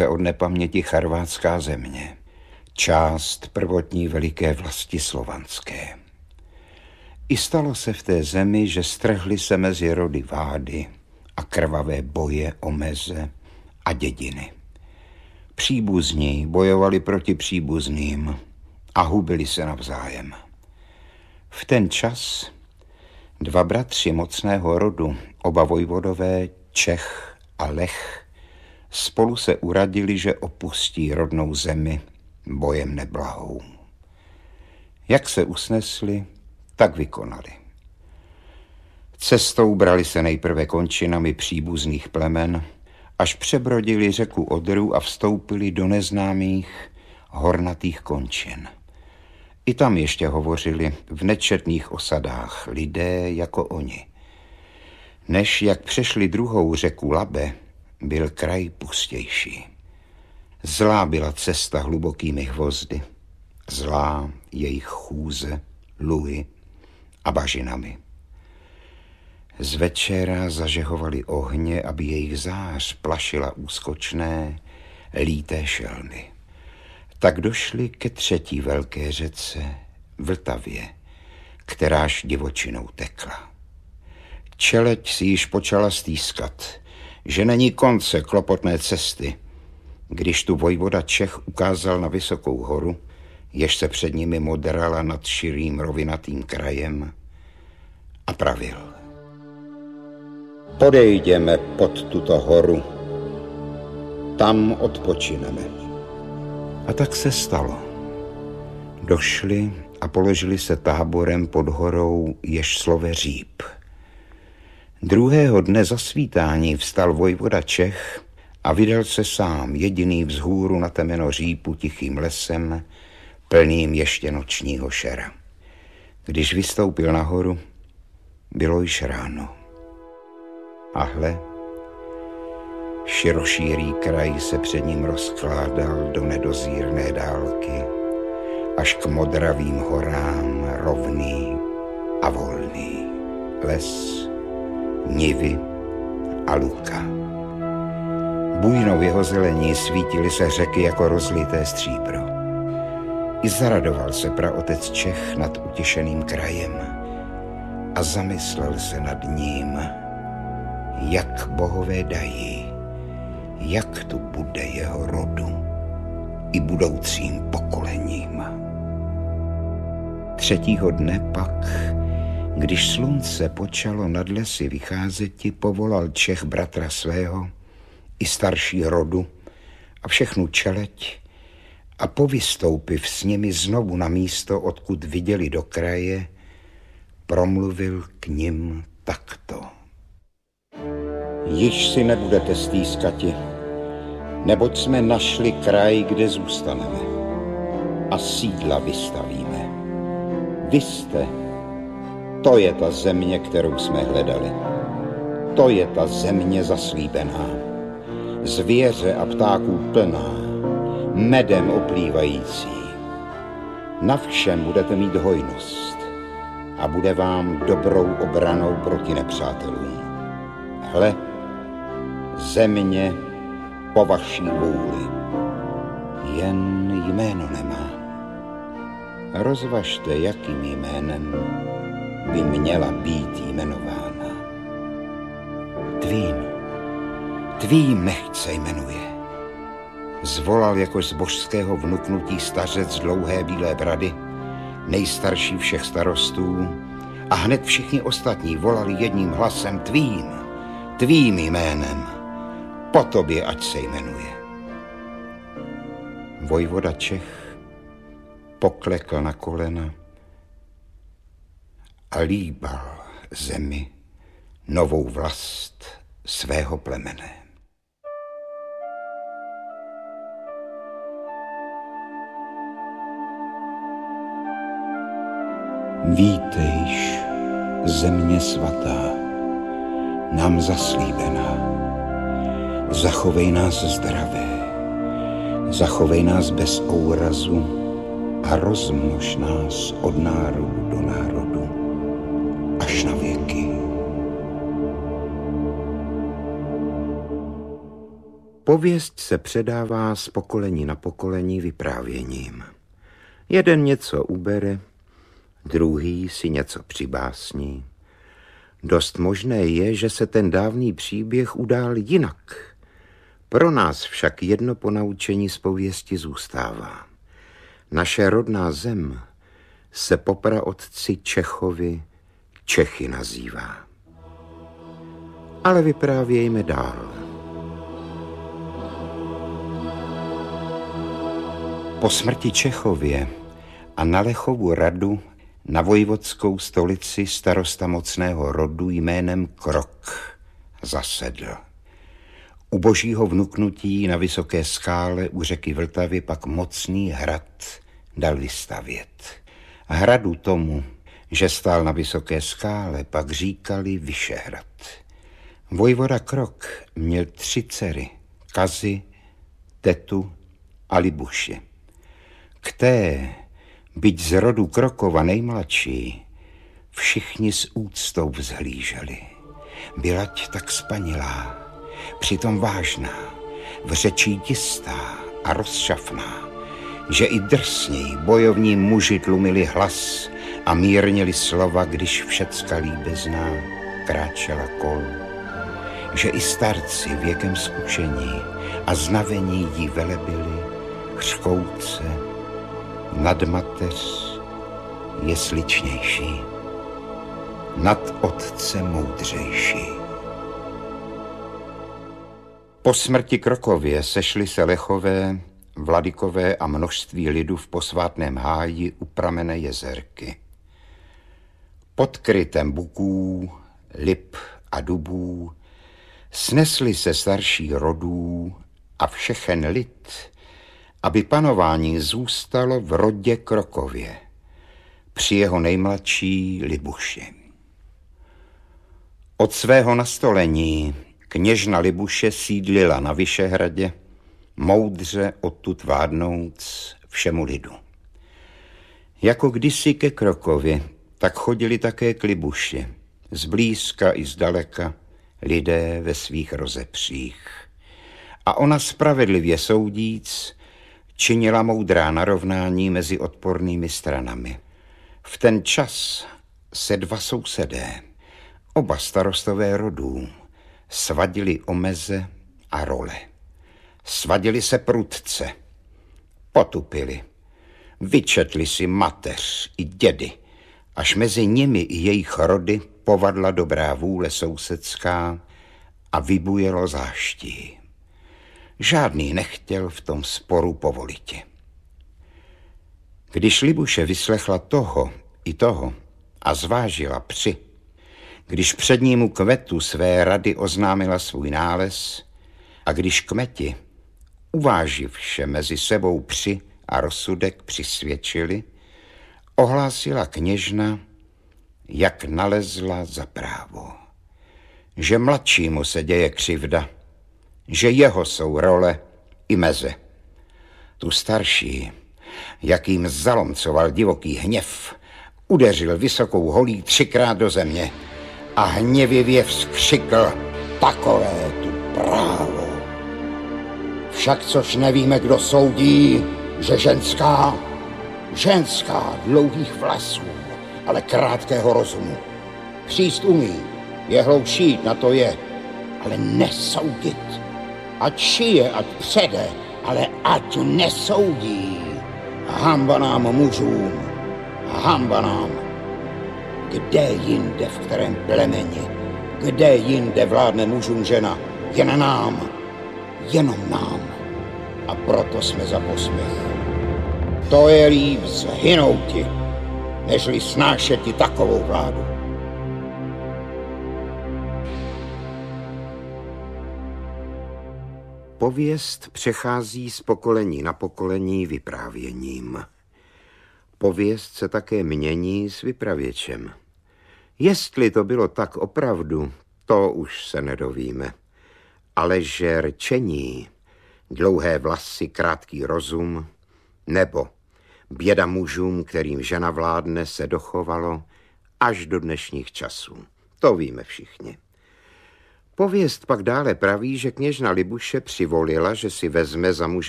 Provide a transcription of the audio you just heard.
se od nepaměti Charvátská země, část prvotní veliké vlasti slovanské. I stalo se v té zemi, že strhly se mezi rody vády a krvavé boje o meze a dědiny. Příbuzní bojovali proti příbuzným a hubili se navzájem. V ten čas dva bratři mocného rodu, oba vojvodové Čech a Lech, spolu se uradili, že opustí rodnou zemi bojem neblahou. Jak se usnesli, tak vykonali. Cestou brali se nejprve končinami příbuzných plemen, až přebrodili řeku Odru a vstoupili do neznámých hornatých končin. I tam ještě hovořili v nečetných osadách lidé jako oni. Než jak přešli druhou řeku Labe, byl kraj pustější. Zlá byla cesta hlubokými hvozdy, zlá jejich chůze, luhy a bažinami. Z večera zažehovali ohně, aby jejich zář plašila úskočné, líté šelmy. Tak došli ke třetí velké řece, Vltavě, kteráž divočinou tekla. Čeleď si již počala stýskat, že není konce klopotné cesty, když tu vojvoda Čech ukázal na vysokou horu, jež se před nimi modrala nad širým rovinatým krajem, a pravil: Podejdeme pod tuto horu, tam odpočineme. A tak se stalo. Došli a položili se táborem pod horou, jež slove Říp. Druhého dne zasvítání vstal vojvoda Čech a vydal se sám, jediný vzhůru na temeno Řípu tichým lesem, plným ještě nočního šera. Když vystoupil nahoru, bylo již ráno. A hle, širošírý kraj se před ním rozkládal do nedozírné dálky, až k modravým horám rovný a volný. Les, nivy a luka. Bujnou jeho zelení svítily se řeky jako rozlité stříbro. I zaradoval se praotec Čech nad utěšeným krajem a zamyslel se nad ním, jak bohové dají, jak tu bude jeho rodu i budoucím pokolením. Třetího dne pak, když slunce počalo nad lesy vycházeti, povolal Čech bratra svého i starší rodu a všechnu čeleď a povystoupiv s nimi znovu na místo, odkud viděli do kraje, promluvil k nim takto. Již si nebudete stýskati, neboť jsme našli kraj, kde zůstaneme a sídla vystavíme. Vy jste, to je ta země, kterou jsme hledali. To je ta země zaslíbená, zvěře a ptáků plná, medem oplývající. Na všem budete mít hojnost a bude vám dobrou obranou proti nepřátelům. Hle, země po vaší vůli. Jen jméno nemá. Rozvažte, jakým jménem by měla být jmenována. Tvým nechť se jmenuje. Zvolal jako z božského vnuknutí stařec dlouhé bílé brady, nejstarší všech starostů, a hned všichni ostatní volali jedním hlasem: tvým jménem, po tobě ať se jmenuje. Vojvoda Čech poklekl na kolena a líbal zemi novou vlast svého plemene. Vítejš, země svatá, nám zaslíbená. Zachovej nás zdravé, zachovej nás bez ourazu a rozmnož nás od národu do národu až na věky. Pověst se předává z pokolení na pokolení vyprávěním. Jeden něco ubere, druhý si něco přibásní. Dost možné je, že se ten dávný příběh udál jinak. Pro nás však jedno ponaučení z pověsti zůstává. Naše rodná zem se po praotci Čechovi Čechy nazývá. Ale vyprávějme dál. Po smrti Čechově a na Lechovu radu na vojvodskou stolici starosta mocného rodu jménem Krok zasedl. U božího vnuknutí na vysoké skále u řeky Vltavy pak mocný hrad dal vystavět. Hradu tomu, že stál na vysoké skále, pak říkali Vyšehrad. Vojvoda Krok měl 3 dcery, Kazi, Tetu a Libuši. K té, byť z rodu Krokova nejmladší, všichni s úctou vzhlíželi. Bylať tak spanilá, přitom vážná, v řečí jistá a rozšafná, že i drsněji bojovní muži tlumili hlas a mírnili slova, když všecka líbezná kráčela kol. Že i starci věkem zkušení a znavení jí velebili, chřkouce, nad mateř je sličnější, nad otce moudřejší. Po smrti Krokově sešli se Lechové, vladykové a množství lidu v posvátném háji u pramene Jezerky. Pod krytem buků, lip a dubů snesli se starší rodů a všechen lid, aby panování zůstalo v rodě Krokově, při jeho nejmladší Libuši. Od svého nastolení kněžna Libuše sídlila na Vyšehradě, moudře odtud vládnouc všemu lidu. Jako kdysi ke Krokovi, tak chodili také k Libuši, zblízka i zdaleka, lidé ve svých rozepřích. A ona spravedlivě soudíc činila moudrá narovnání mezi odpornými stranami. V ten čas se 2 sousedé, oba starostové rodů, svadili o meze a role. Svadili se prudce, potupili, vyčetli si mateř i dědy, až mezi nimi i jejich rody povadla dobrá vůle sousedská a vybujelo záští. Žádný nechtěl v tom sporu povoliti. Když Libuše vyslechla toho i toho a zvážila při, když přednímu kmetu své rady oznámila svůj nález a když kmeti, uváživše mezi sebou při a rozsudek přisvědčili, ohlásila kněžna, jak nalezla za právo, že mladšímu se děje křivda, že jeho jsou role i meze. Tu starší, jakým zalomcoval divoký hněv, udeřil vysokou holí 3krát do země a hněvivě vzkřikl: takové tu právo. Však což nevíme, kdo soudí, že ženská dlouhých vlasů, ale krátkého rozumu. Příst umí, jehlou šít, na to je, ale nesoudit. Ať šije, ať přede, ale ať nesoudí. Hamba nám mužům, hamba nám. Kde jinde, v kterém plemeni, kde jinde vládne mužům žena? Jen nám, jenom nám. A proto jsme za posměch. To je líp zhynouti, nežli snášeti takovou vládu. Pověst přechází z pokolení na pokolení vyprávěním. Pověst se také mění s vypravěčem. Jestli to bylo tak opravdu, to už se nedovíme. Ale že rčení, dlouhé vlasy, krátký rozum, nebo běda mužům, kterým žena vládne, se dochovalo až do dnešních časů. To víme všichni. Pověst pak dále praví, že kněžna Libuše přivolila, že si vezme za muže